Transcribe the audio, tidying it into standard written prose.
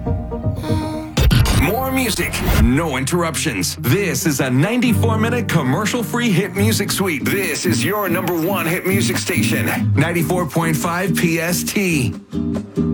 More music, no interruptions. This is a 94-minute commercial-free hit music suite. This is your number one hit music station, 94.5 PST.